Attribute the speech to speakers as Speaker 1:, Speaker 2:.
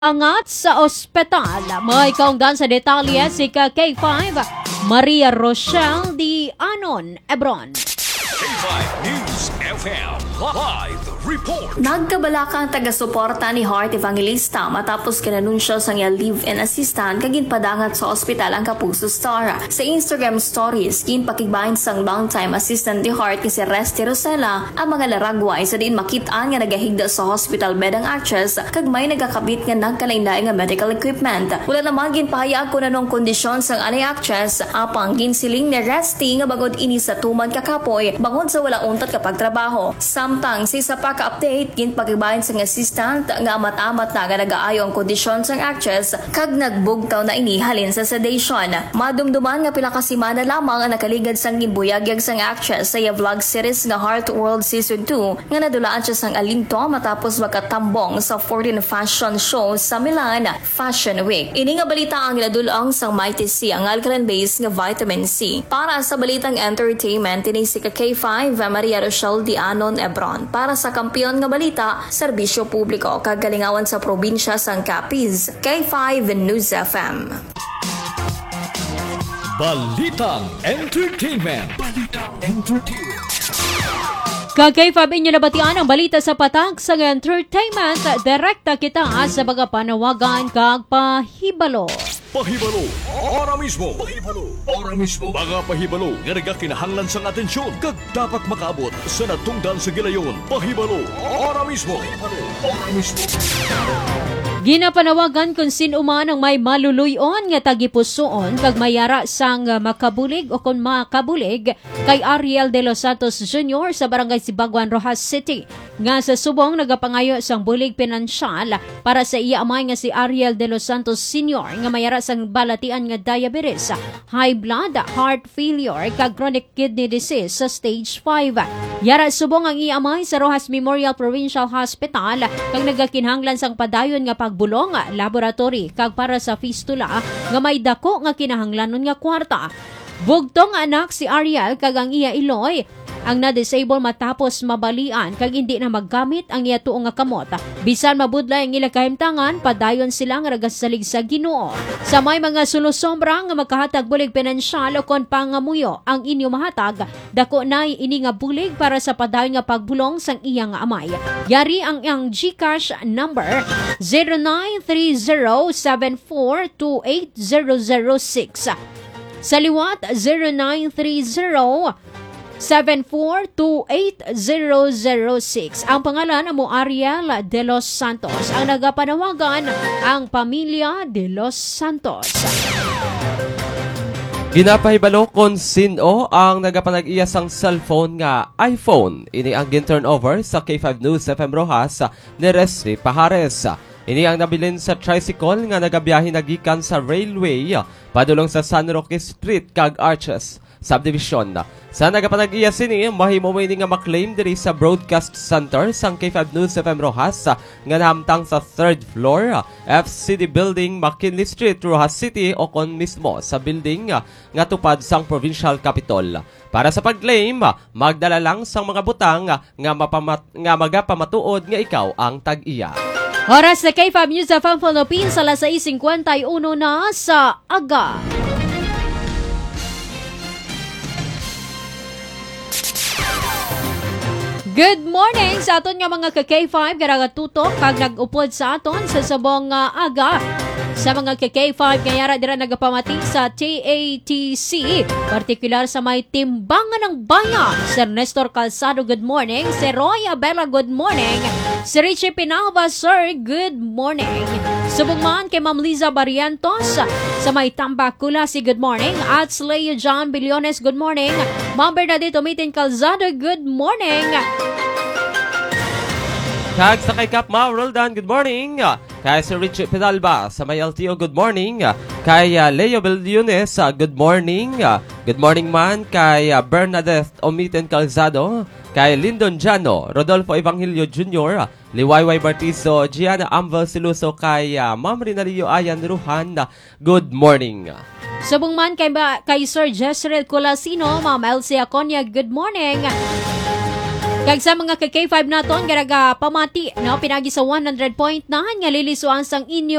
Speaker 1: Angat sa ospital. May kaungdan sa detalye si K5 Maria Rochelle Di Anon Ebron.
Speaker 2: K5 News FM Live Report.
Speaker 3: Nagkabalaka ang taga-suporta ni Heart Evangelista matapos kinanunsyo sa niya live-in assistant kagin padangat sa ospital ang Kapuso Star. Sa Instagram stories, ginpakigbahin sang long-time assistant ni Heart si Resty Rosella ang mga laragway sa diin makitaan nga nagahigda sa hospital bed ang actress kag may nagakabit nga nagkalain-lain nga medical equipment. Wala naman ginpahayag kung anong kondisyon sang anay actress apang ginsiling ni Resty nga bagod ini sa tuman kakapoy bangod sa wala untat kapag trabaho. Samtang si sa paka-update ginpagigbahin sang assistant nga amat-amat na nga nagaayo ang kondisyon sang actress kag nagbugtaw na ini halin sa sedation. Madumduman nga pila ka semana lamang ang nakaligad sang ginbuyagyag sang actress sa iya vlog series nga Heart World Season 2 nga nadulaan siya sang alinto matapos makatambong sa 14 fashion show sa Milan Fashion Week. Ini nga balita ang ginadulang sang Mighty C ang alkaline-based nga vitamin C. Para sa balitang entertainment, ini si K5 Maria Rochelle Di Anon Ebron. Para sa kampiyon nga balita, serbisyo publiko kagalingawan sa probinsya sang Capiz. K5 News FM.
Speaker 2: Balitang Entertainment.
Speaker 1: K5 inyo nabatian ang balita sa patag sa entertainment. Direkta kita sa mga panawagan kag pahibalo.
Speaker 2: Pahibalo, ora mismo. Mga pahibalo, nga nagakinahanglan sang atensyon, kag dapat makaabot sa natungdan sa gilayon. Pahibalo, ora mismo.
Speaker 1: Ginapanawagan kung sino man ang may maluluyon nga tagipusoon kag mayara sang makabulig o kung makabulig kay Ariel de los Santos Jr. sa Barangay Sibaguan, Rojas City. Nga sa subong nagapangayo sang bulig pinansyal para sa iya amay nga si Ariel de los Santos Sr. nga mayara sang balatian nga diabetes, high blood, heart failure kag chronic kidney disease sa stage 5. Yara subong ang iya amay sa Rojas Memorial Provincial Hospital kag nagakinahanglan sang padayon nga pagbulong, laboratory kag para sa fistula nga may dako nga kinahanglanon nga kwarta. Bugtong anak si Ariel kag ang iya iloy ang na-disable matapos mabalian kag hindi na maggamit ang iya tuong nga kamot. Bisan mabudlay ang ila kahimtangan, padayon sila nga nagasalig sa Ginoo. Sa may mga sulusombra nga magkahatag bulig pinansyal o kon pangamuyo ang inyo mahatag, dako na ini nga bulig para sa padayon nga pagbulong sang iya nga amay. Yari ang GCash number 093074280006. Sa liwat 0930-7428-006. Ang pangalan mo Ariel de los Santos. Ang nagapanawagan ang pamilya de los Santos.
Speaker 4: Ginapahibalo kung sino ang nagapanag-iya sang cellphone nga iPhone. Ini ang gin-turnover sa K5 News FM Rojas ni Resty Pajares. Ini ang nabilin sa tricycle nga nagabiyahe nagikan sa railway padulong sa San Roque Street kag Arches Subdivision. Sa nagapanag-iya sini, mahimo may nga maklaim diri sa Broadcast Center sang K5 News FM Rojas nga nahamtang sa 3rd floor FCD Building, McKinley Street, Rojas City o kon mismo sa building nga tupad sang Provincial Capitol. Para sa pag-claim, magdala lang sang mga butang nga magapamatuod nga ikaw ang tag-iya.
Speaker 1: Oras na K5 News FM Philippines, alas 6:51 na sa aga. Good morning sa aton nga mga ka-K5 karagatutok kag nag-upod sa aton sa sabong aga. Sa mga ka-K5 kayara dira nagapamati sa TATC, partikular sa may timbangan ng bayan. Sir Nestor Calzado, good morning. Si Roy Abela, good morning. Si Richie Pinalba, sir, good morning. Subong man kay Ma'am Liza Barrientos sa may Tambacula, si good morning. At Slay John Billones, good morning. Ma'am Bernadette Umitin Calzado, good morning.
Speaker 4: Kag sa kay Cap Ma Roldan, good morning. Kay Sir Richie Pedalba sa may LTO, good morning. Kay Leo Bellunes, good morning. Good morning man kay Bernadette Omiten Calzado. Kay Lyndon Jano, Rodolfo Evangelio Jr., Liwayway Bartizo, Gianna Ambel Siluso, kay Ma'am Rinalio Ayan Ruhan, good morning.
Speaker 1: Subong man kay Sir Jezreel Colasino, Ma'am Elsie Aconia, good morning. Kag sa mga K5 naton garaga pamati no pinagi sa 100.9 nga lilisuan sang inyo